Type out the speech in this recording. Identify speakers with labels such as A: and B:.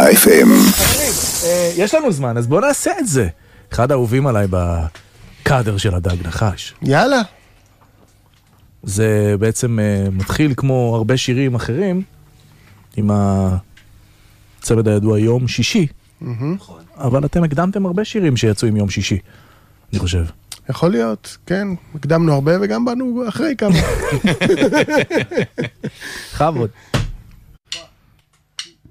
A: FM.
B: יש לנו זמן, אז בואו נעשה את זה. אחד האהובים עליי בקאדר של הדג נחש.
C: יאללה.
B: זה בעצם מתחיל כמו הרבה שירים אחרים, עם הצמד הידוע יום שישי. אבל אתם הקדמתם הרבה שירים שיצאו עם יום שישי, אני חושב.
C: יכול להיות, כן. הקדמנו הרבה וגם באנו אחרי כמה.
B: חבוד.